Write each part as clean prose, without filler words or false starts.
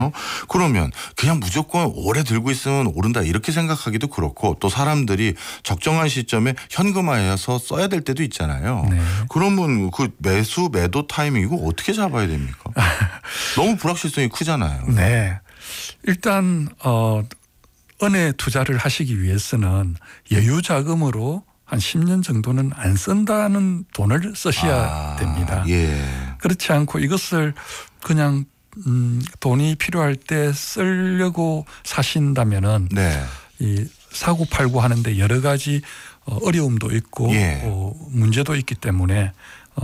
그러면 그냥 무조건 오래 들고 있으면 오른다 이렇게 생각하기도 그렇고 또 사람들이 적정한 시점에 현금화해서 써야 될 때도 있잖아요. 네. 그러면 그 매도 타이밍 이거 어떻게 잡아야 됩니까? 너무 불확실성이 크잖아요. 네. 일단 은에 투자를 하시기 위해서는 여유 자금으로 한 10년 정도는 안 쓴다는 돈을 쓰셔야 됩니다. 예. 그렇지 않고 이것을 그냥 돈이 필요할 때 쓰려고 사신다면은 네. 이 사고 팔고 하는데 여러 가지 어려움도 있고 예. 문제도 있기 때문에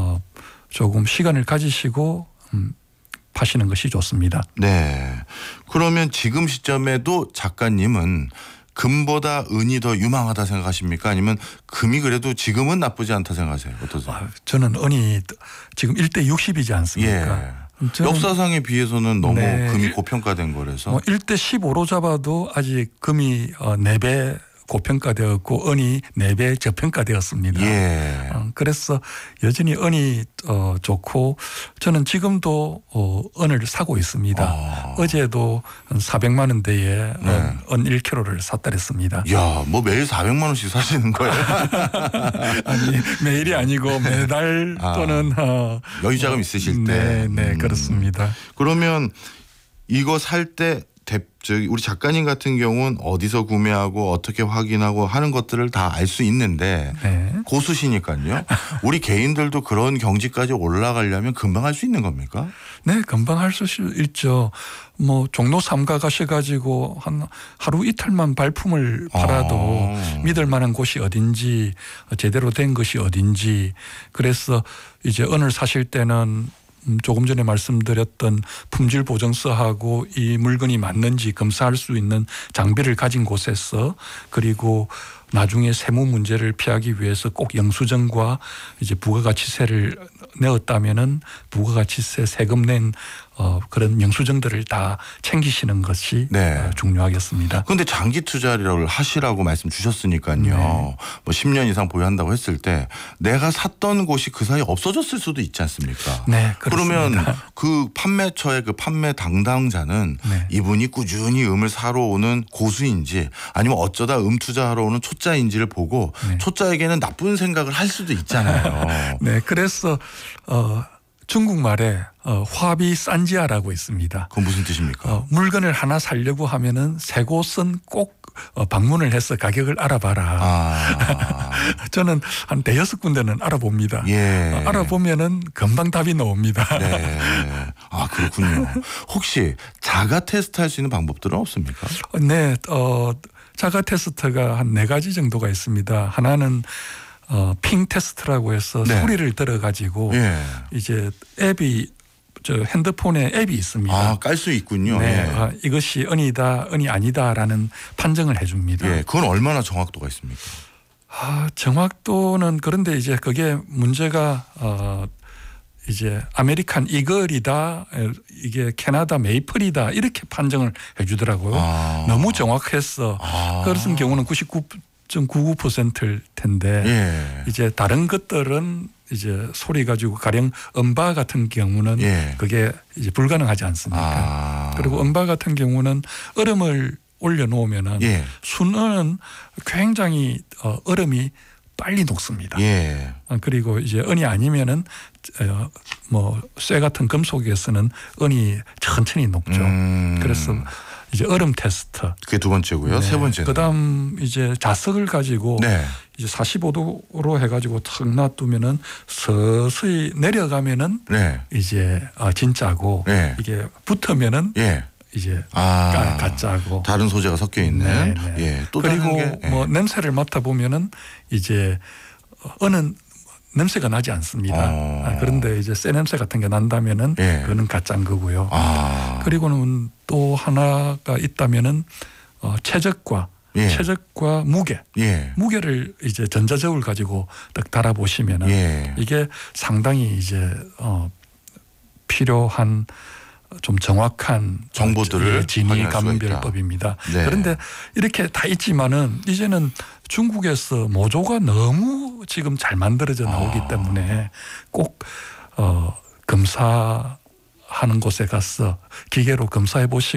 조금 시간을 가지시고 파시는 것이 좋습니다. 네. 그러면 지금 시점에도 작가님은 금보다 은이 더 유망하다 생각하십니까? 아니면 금이 그래도 지금은 나쁘지 않다 생각하세요? 어떠세요? 저는 은이 지금 1대 60이지 않습니까? 예. 역사상에 비해서는 너무 네. 금이 고평가된 거라서. 1대 15로 잡아도 아직 금이 4배 고평가되었고 은이 4배 저평가되었습니다. 예. 그래서 여전히 은이 좋고 저는 지금도 은을 사고 있습니다. 어제도 한 400만 원대에 네. 은 1kg를 샀다랬습니다. 야, 뭐 매일 400만 원씩 사시는 거예요? 아니 매일이 아니고 매달 또는 여유자금 있으실 때. 네, 그렇습니다. 그러면 이거 살 때 우리 작가님 같은 경우는 어디서 구매하고 어떻게 확인하고 하는 것들을 다 알 수 있는데 네. 고수시니까요. 우리 개인들도 그런 경지까지 올라가려면 금방 할 수 있는 겁니까? 네, 금방 할 수 있죠. 뭐 종로 3가 가셔가지고 한 하루 이틀만 발품을 팔아도 믿을 만한 곳이 어딘지 제대로 된 것이 어딘지 그래서 이제 은을 사실 때는 조금 전에 말씀드렸던 품질 보증서하고 이 물건이 맞는지 검사할 수 있는 장비를 가진 곳에서 그리고 나중에 세무 문제를 피하기 위해서 꼭 영수증과 이제 부가가치세를 내었다면은 부가가치세 세금 낸 그런 영수증들을 다 챙기시는 것이 네. 중요하겠습니다. 그런데 장기 투자를 하시라고 말씀 주셨으니까요. 네. 뭐 10년 이상 보유한다고 했을 때 내가 샀던 곳이 그 사이에 없어졌을 수도 있지 않습니까? 네, 그렇습니다. 그러면 그 판매처의 그 판매 담당자는 네. 이분이 꾸준히 음을 사러 오는 고수인지 아니면 어쩌다 투자하러 오는 초짜인지를 보고 네. 초짜에게는 나쁜 생각을 할 수도 있잖아요. 네, 그래서 중국말에 화비 산지아라고 있습니다. 그건 무슨 뜻입니까? 물건을 하나 사려고 하면은 새 곳은 꼭 방문을 해서 가격을 알아봐라. 저는 한 5군데는 알아봅니다. 예. 알아보면은 금방 답이 나옵니다. 네. 아, 그렇군요. 혹시 자가 테스트 할 수 있는 방법들은 없습니까? 네, 자가 테스트가 한 4가지 정도가 있습니다. 하나는 핑 테스트라고 해서 네. 소리를 들어가지고 예. 이제 앱이 핸드폰에 앱이 있습니다. 아, 깔 수 있군요. 네, 예. 이것이 은이다, 은이 아니다라는 판정을 해줍니다. 예. 그건 얼마나 정확도가 있습니까? 정확도는 그런데 이제 그게 문제가 이제 아메리칸 이글이다, 이게 캐나다 메이플이다 이렇게 판정을 해주더라고요. 너무 정확해서 그런 경우는 99.99%일 텐데 예. 이제 다른 것들은 이제 소리 가지고 가령 음바 같은 경우는 예. 그게 이제 불가능하지 않습니까? 그리고 음바 같은 경우는 얼음을 올려놓으면은 예. 순은은 굉장히 얼음이 빨리 녹습니다. 예. 그리고 이제 은이 아니면은 뭐 쇠 같은 금속에서는 은이 천천히 녹죠. 그래서 이제 얼음 테스트. 그게 두 번째고요. 네. 세 번째는. 그다음 이제 자석을 가지고 네. 이제 45도로 해가지고 탁 놔두면은 서서히 내려가면은 네. 이제 진짜고 네. 이게 붙으면은 예. 이제 아. 가짜고. 다른 소재가 섞여 있는. 네, 네. 예. 또 그리고 다른 게. 뭐 냄새를 맡아 보면은 이제 은은 냄새가 나지 않습니다. 그런데 이제 쇠 냄새 같은 게 난다면은 예. 그거는 가짜인 거고요. 그리고는 또 하나가 있다면은 최적과 예. 최적과 무게. 예. 무게를 이제 전자저울 가지고 딱 달아 보시면은 예. 이게 상당히 이제 필요한 좀 정확한 정보들을 진위 확인할 수가 감별법입니다. 네. 그런데 이렇게 다 있지만은 이제는 중국에서 모조가 너무 지금 잘 만들어져 나오기 때문에 꼭 검사 하는 곳에 가서 기계로 검사해 보시고